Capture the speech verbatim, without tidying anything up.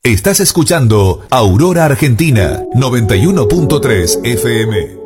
Estás escuchando Aurora Argentina noventa y uno punto tres F M.